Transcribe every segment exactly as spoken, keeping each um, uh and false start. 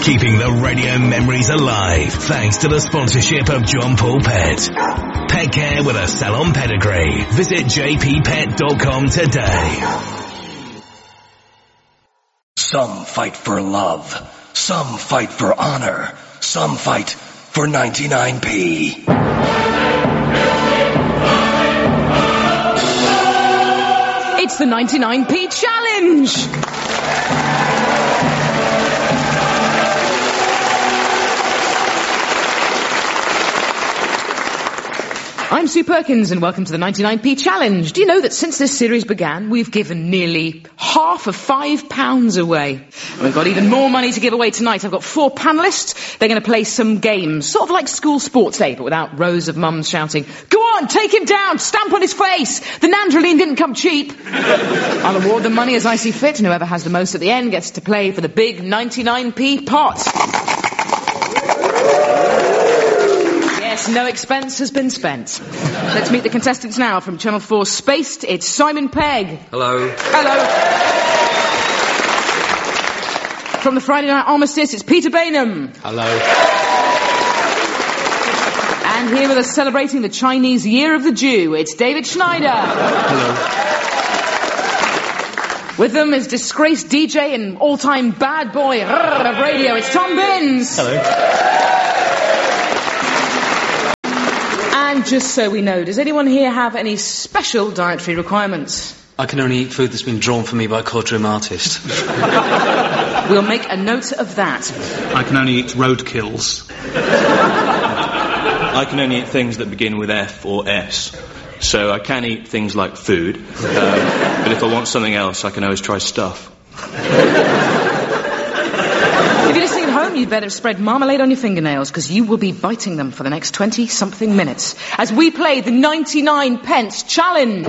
Keeping the radio memories alive thanks to the sponsorship of John Paul Pet. Pet care with a salon pedigree. Visit j p pet dot com today. Some fight for love. Some fight for honor. Some fight for ninety-nine p. It's the ninety-nine p challenge! I'm Sue Perkins and welcome to the ninety-nine p challenge. Do you know that since this series began, we've given nearly half of five pounds away? And we've got even more money to give away tonight. I've got four panellists. They're going to play some games, sort of like school sports day, but without rows of mums shouting, "Go on, take him down, stamp on his face. The Nandroline didn't come cheap." I'll award the money as I see fit, and whoever has the most at the end gets to play for the big ninety-nine p pot. Yes, no expense has been spent. Let's meet the contestants now. From Channel four Spaced, it's Simon Pegg. Hello. Hello. From the Friday Night Armistice, it's Peter Bainham. Hello. And here with us celebrating the Chinese Year of the Jew, it's David Schneider. Hello. With them is disgraced D J and all-time bad boy of radio, it's Tom Binns. Hello. And just so we know, does anyone here have any special dietary requirements? I can only eat food that's been drawn for me by a courtroom artist. We'll make a note of that. I can only eat roadkills. I can only eat things that begin with F or S. So I can eat things like food, um, but if I want something else, I can always try stuff. If you're listening at home, you'd better spread marmalade on your fingernails, because you will be biting them for the next twenty-something minutes as we play the ninety-nine pence challenge.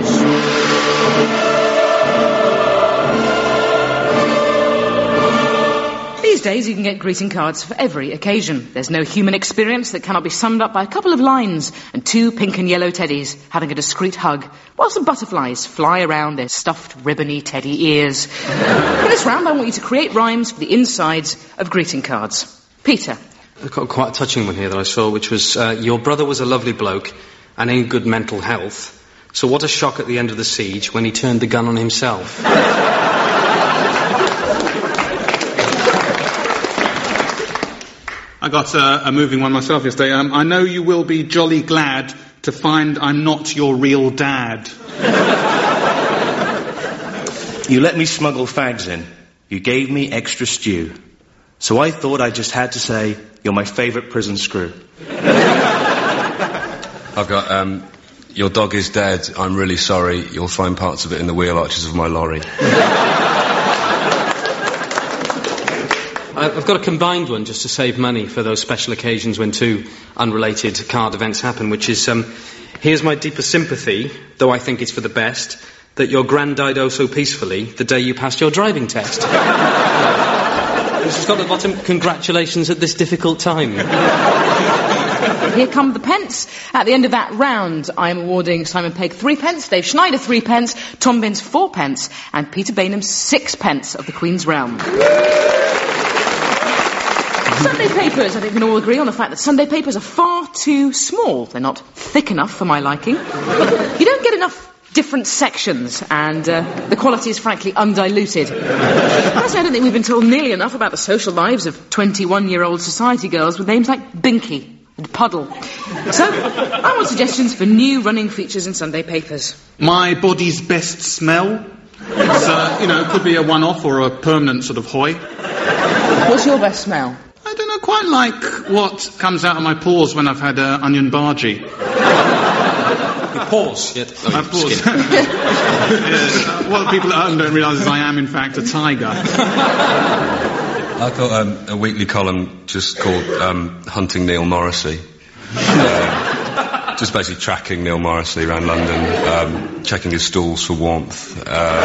These days you can get greeting cards for every occasion. There's no human experience that cannot be summed up by a couple of lines and two pink and yellow teddies having a discreet hug, while some butterflies fly around their stuffed ribbony teddy ears. For this round I want you to create rhymes for the insides of greeting cards. Peter. I've got quite a touching one here that I saw, which was, uh, your brother was a lovely bloke and in good mental health, so what a shock at the end of the siege when he turned the gun on himself. I got uh, a moving one myself yesterday. Um, I know you will be jolly glad to find I'm not your real dad. You let me smuggle fags in. You gave me extra stew. So I thought I just had to say, you're my favourite prison screw. I've got, um, your dog is dead. I'm really sorry. You'll find parts of it in the wheel arches of my lorry. I've got a combined one just to save money for those special occasions when two unrelated card events happen, which is, um, here's my deepest sympathy, though I think it's for the best, that your gran died oh so peacefully the day you passed your driving test. This has got the bottom, congratulations at this difficult time. Here come the pence. At the end of that round, I'm awarding Simon Pegg three pence, Dave Schneider three pence, Tom Binns four pence, and Peter Bainham six pence of the Queen's Realm. Sunday papers, I think we can all agree on the fact that Sunday papers are far too small. They're not thick enough for my liking. You don't get enough different sections, and uh, the quality is frankly undiluted. Personally, I don't think we've been told nearly enough about the social lives of twenty-one-year-old society girls with names like Binky and Puddle. So, I want suggestions for new running features in Sunday papers. My body's best smell. It's, uh, you know, it could be a one-off or a permanent sort of hoy. What's your best smell? I don't know, quite like what comes out of my pores when I've had uh, onion bhaji. Your pores? Yeah. Oh, my pores. Yeah, what people at home don't realise is I am, in fact, a tiger. I thought um, a weekly column just called um, Hunting Neil Morrissey. Uh, just basically tracking Neil Morrissey around London, um, checking his stools for warmth.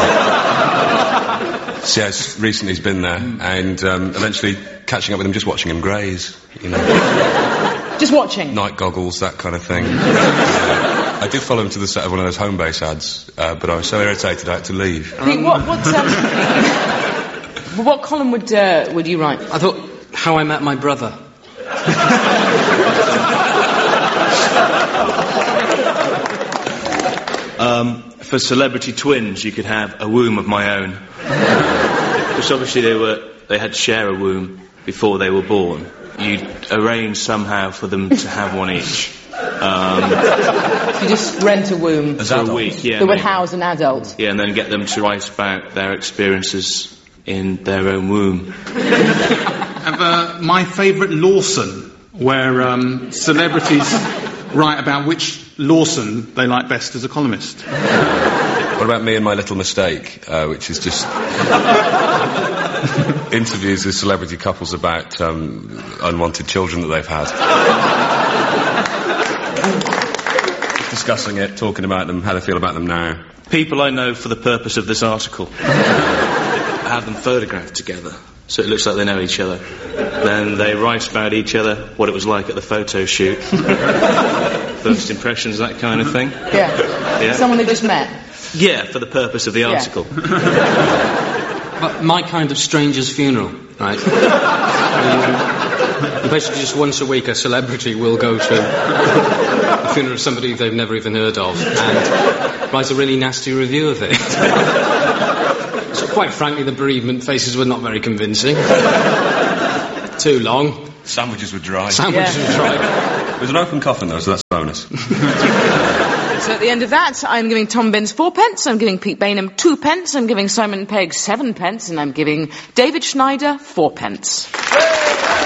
Uh, so yes, recently he's been there, and um, eventually catching up with him, just watching him graze, you know. Just watching? Night goggles, that kind of thing. uh, I did follow him to the set of one of those Homebase ads, uh, but I was so irritated I had to leave. Pete, what, what, um, what column would uh, would you write? I thought How I Met My Brother. um, for celebrity twins, you could have A Womb of My Own. Because obviously they were, they had to share a womb before they were born. You'd arrange somehow for them to have one each. Um, you just rent a womb for a week, yeah. That would house an adult. Yeah, and then get them to write about their experiences in their own womb. Have, uh, my favourite Lawson, where um, celebrities write about which Lawson they like best as a columnist. What about Me and My Little Mistake, uh, which is just interviews with celebrity couples about um, unwanted children that they've had. Discussing it, talking about them, how they feel about them now. People I know for the purpose of this article. I have them photographed together, so it looks like they know each other. Then they write about each other, what it was like at the photo shoot. First impressions, that kind of thing. Yeah. yeah. Someone they just met. Yeah, for the purpose of the article. Yeah. But my kind of stranger's funeral, right? um, basically just once a week a celebrity will go to the funeral of somebody they've never even heard of and write a really nasty review of it. So quite frankly, the bereavement faces were not very convincing. Too long. Sandwiches were dry. Sandwiches Yeah. were dry. It was an open coffin though, so that's a bonus. So at the end of that, I'm giving Tom Benz four pence, I'm giving Pete Bainham two pence, I'm giving Simon Pegg seven pence, and I'm giving David Schneider four pence.